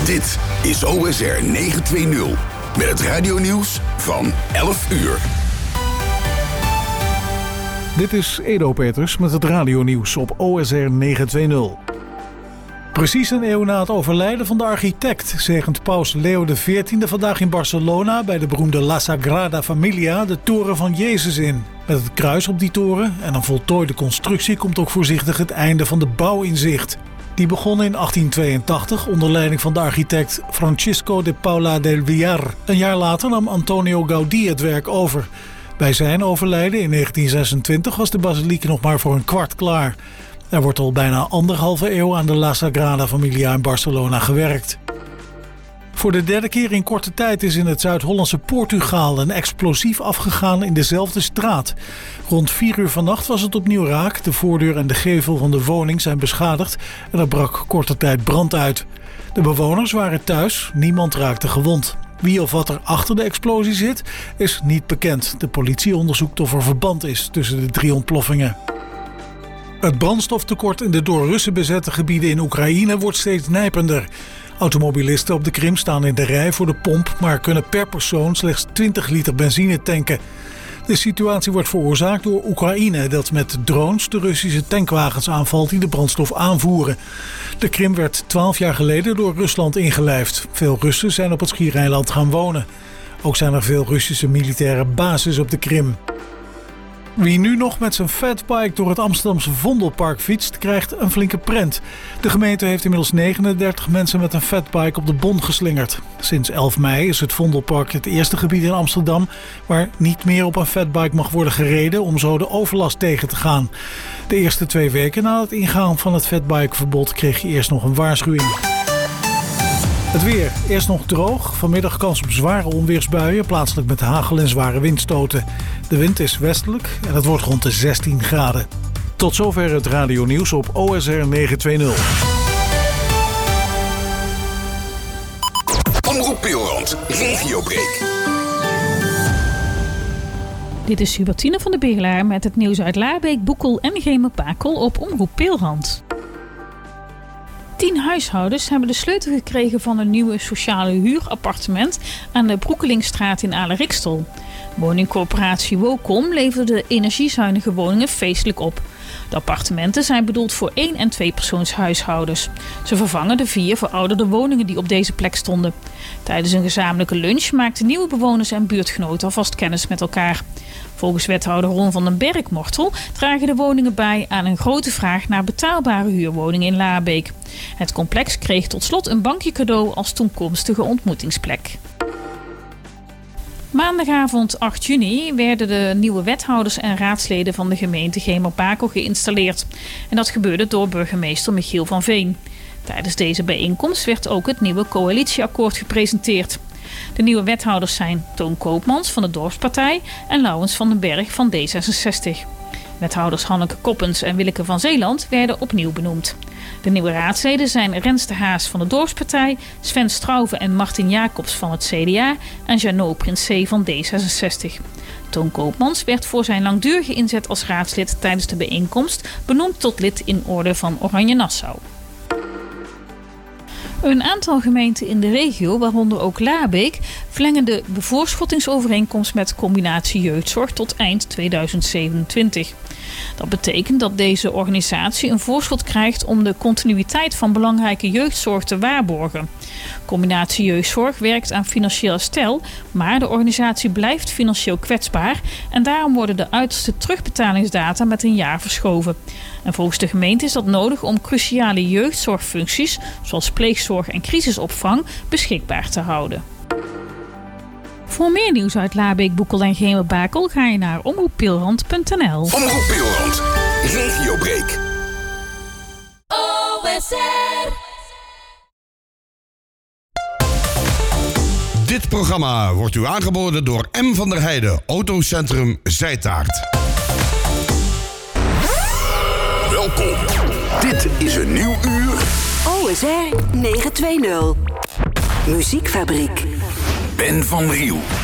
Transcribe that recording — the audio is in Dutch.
Dit is OSR 920 met het radionieuws van 11 uur. Dit is Edo Peters met het radionieuws op OSR 920. Precies een eeuw na het overlijden van de architect zegent paus Leo XIV vandaag in Barcelona bij de beroemde La Sagrada Familia de toren van Jezus in. Met het kruis op die toren en een voltooide constructie komt ook voorzichtig het einde van de bouw in zicht. Die begon in 1882 onder leiding van de architect Francisco de Paula del Villar. Een jaar later nam Antonio Gaudí het werk over. Bij zijn overlijden in 1926 was de basiliek nog maar voor een kwart klaar. Er wordt al bijna 1,5 eeuw aan de La Sagrada Familia in Barcelona gewerkt. Voor de derde keer in korte tijd is in het Zuid-Hollandse Portugal een explosief afgegaan in dezelfde straat. Rond 4 uur vannacht was het opnieuw raak. De voordeur en de gevel van de woning zijn beschadigd en er brak korte tijd brand uit. De bewoners waren thuis, niemand raakte gewond. Wie of wat er achter de explosie zit, is niet bekend. De politie onderzoekt of er verband is tussen de 3 ontploffingen. Het brandstoftekort in de door Russen bezette gebieden in Oekraïne wordt steeds nijpender. Automobilisten op de Krim staan in de rij voor de pomp, maar kunnen per persoon slechts 20 liter benzine tanken. De situatie wordt veroorzaakt door Oekraïne, dat met drones de Russische tankwagens aanvalt die de brandstof aanvoeren. De Krim werd 12 jaar geleden door Rusland ingelijfd. Veel Russen zijn op het Schiereiland gaan wonen. Ook zijn er veel Russische militaire bases op de Krim. Wie nu nog met zijn fatbike door het Amsterdamse Vondelpark fietst, krijgt een flinke prent. De gemeente heeft inmiddels 39 mensen met een fatbike op de bon geslingerd. Sinds 11 mei is het Vondelpark het eerste gebied in Amsterdam waar niet meer op een fatbike mag worden gereden om zo de overlast tegen te gaan. De eerste 2 weken na het ingaan van het fatbikeverbod kreeg je eerst nog een waarschuwing. Het weer. Eerst nog droog. Vanmiddag kans op zware onweersbuien, plaatselijk met hagel en zware windstoten. De wind is westelijk en het wordt rond de 16 graden. Tot zover het radionieuws op OSR 920. Omroep Pilrand, regiobreak. Dit is Hubertine van de Beerlaar met het nieuws uit Laarbeek, Boekel en Gemerpakel op Omroep Pilrand. 10 huishoudens hebben de sleutel gekregen van een nieuwe sociale huurappartement aan de Broekelingstraat in Alerikstel. Woningcorporatie Wocom leverde de energiezuinige woningen feestelijk op. De appartementen zijn bedoeld voor 1- en 2-persoonshuishoudens. Ze vervangen de 4 verouderde woningen die op deze plek stonden. Tijdens een gezamenlijke lunch maakten nieuwe bewoners en buurtgenoten alvast kennis met elkaar. Volgens wethouder Ron van den Berg-Mortel dragen de woningen bij aan een grote vraag naar betaalbare huurwoningen in Laarbeek. Het complex kreeg tot slot een bankje cadeau als toekomstige ontmoetingsplek. Maandagavond 8 juni werden de nieuwe wethouders en raadsleden van de gemeente Gemerpakel geïnstalleerd. En dat gebeurde door burgemeester Michiel van Veen. Tijdens deze bijeenkomst werd ook het nieuwe coalitieakkoord gepresenteerd. De nieuwe wethouders zijn Toon Koopmans van de Dorpspartij en Laurens van den Berg van D66. Wethouders Hanneke Koppens en Willeke van Zeeland werden opnieuw benoemd. De nieuwe raadsleden zijn Rens de Haas van de Dorpspartij, Sven Strauve en Martin Jacobs van het CDA en Jeannot Princé van D66. Toon Koopmans werd voor zijn langdurige inzet als raadslid tijdens de bijeenkomst benoemd tot lid in orde van Oranje Nassau. Een aantal gemeenten in de regio, waaronder ook Laarbeek, verlengen de bevoorschottingsovereenkomst met Combinatie Jeugdzorg tot eind 2027. Dat betekent dat deze organisatie een voorschot krijgt om de continuïteit van belangrijke jeugdzorg te waarborgen. Combinatie Jeugdzorg werkt aan financieel herstel, maar de organisatie blijft financieel kwetsbaar en daarom worden de uiterste terugbetalingsdata met een jaar verschoven. En volgens de gemeente is dat nodig om cruciale jeugdzorgfuncties, zoals pleegzorg en crisisopvang, beschikbaar te houden. Voor meer nieuws uit Laarbeek, Boekel en Gemerpakel ga je naar omroeppilrand.nl. Omroep Pilrand, regiobreak. OSR. Dit programma wordt u aangeboden door M. van der Heijden, Autocentrum Zijtaart. Welkom. Dit is een nieuw uur. OSR 920. Muziekfabriek. Ben van Riel.